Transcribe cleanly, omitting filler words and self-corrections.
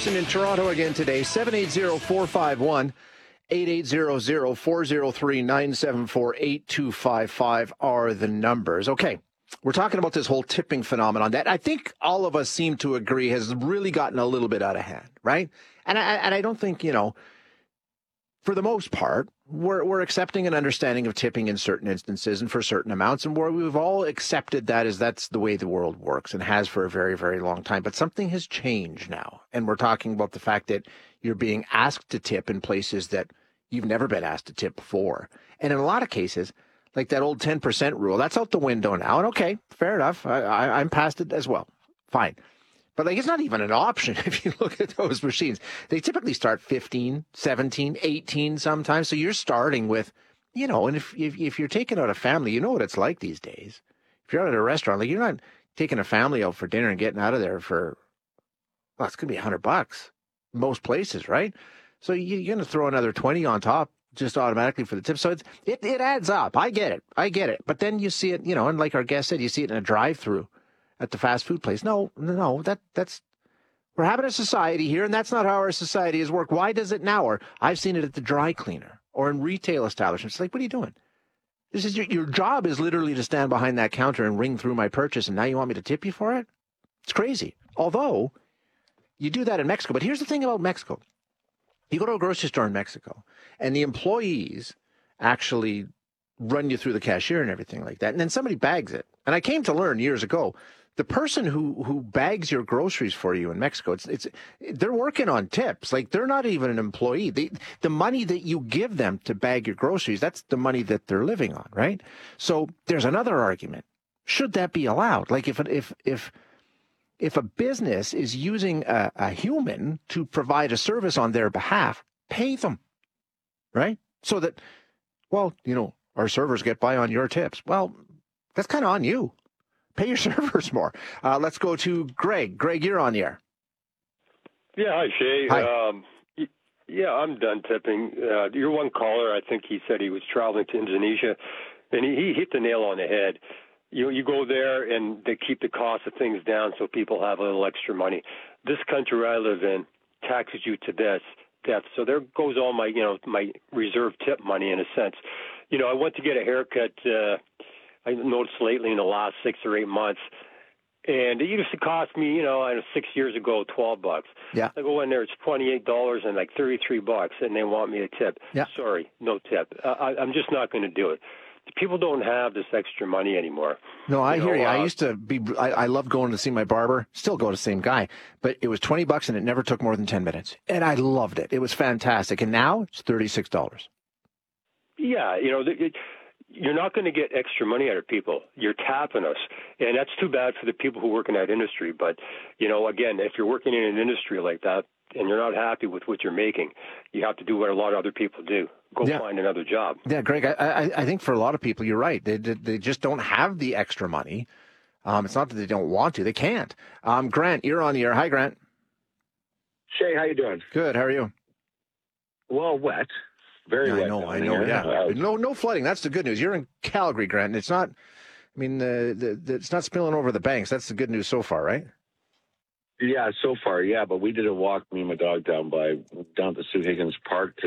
person in Toronto again today, 780-451-8800-403-974-8255 are the numbers. Okay, we're talking about this whole tipping phenomenon that I think all of us seem to agree has really gotten a little bit out of hand, right? And I don't think, for the most part, we're accepting an understanding of tipping in certain instances and for certain amounts, and where we've all accepted that as that's the way the world works and has for a very, very long time. But something has changed now, and we're talking about the fact that you're being asked to tip in places that you've never been asked to tip before. And in a lot of cases, like that old 10% rule, that's out the window now. And okay, fair enough. I'm past it as well. Fine. But it's not even an option if you look at those machines. They typically start 15, 17, 18 sometimes. So you're starting with, and if you're taking out a family, you know what it's like these days. If you're out at a restaurant, you're not taking a family out for dinner and getting out of there for, it's going to be $100 most places, right? So you're going to throw another 20 on top just automatically for the tip. So it adds up. I get it. But then you see it, and like our guest said, you see it in a drive-through at the fast food place. No, that's we're having a society here, and that's not how our society has worked. Why does it now? Or I've seen it at the dry cleaner or in retail establishments. It's like, what are you doing? This is your job is literally to stand behind that counter and ring through my purchase, and now you want me to tip you for it? It's crazy. Although you do that in Mexico. But here's the thing about Mexico. You go to a grocery store in Mexico, and the employees actually run you through the cashier and everything like that, and then somebody bags it. And I came to learn years ago, the person who bags your groceries for you in Mexico, they're working on tips. They're not even an employee. The money that you give them to bag your groceries, that's the money that they're living on, right? So there's another argument. Should that be allowed? If a business is using a human to provide a service on their behalf, pay them, right? So that, our servers get by on your tips. Well, that's kind of on you. Pay your servers more. Let's go to Greg. Greg, you're on the air. Yeah, hi, Shay. Hi. I'm done tipping. Your one caller, I think he said he was traveling to Indonesia, and he hit the nail on the head. You go there, and they keep the cost of things down so people have a little extra money. This country where I live in taxes you to death. So there goes all my, my reserve tip money in a sense. I went to get a haircut. I noticed lately in the last 6 or 8 months, and it used to cost me, 6 years ago, $12. Yeah. I go in there, it's $28 and $33, and they want me to tip. Yeah. Sorry, no tip. I'm just not going to do it. People don't have this extra money anymore. No, I hear you. I used to be, I love going to see my barber, still go to the same guy, but it was $20 and it never took more than 10 minutes. And I loved it. It was fantastic. And now it's $36. Yeah, you're not going to get extra money out of people. You're tapping us. And that's too bad for the people who work in that industry. But, again, if you're working in an industry like that and you're not happy with what you're making, you have to do what a lot of other people do. Go find another job. Yeah, Greg, I think for a lot of people, you're right. They just don't have the extra money. It's not that they don't want to. They can't. Grant, you're on the air. Hi, Grant. Shay, how you doing? Good. How are you? Well, wet. Very wet. I know. Yeah. No flooding. That's the good news. You're in Calgary, Grant. And it's not, it's not spilling over the banks. That's the good news so far, right? Yeah, so far, yeah. But we did a walk, me and my dog, down to Sue Higgins Park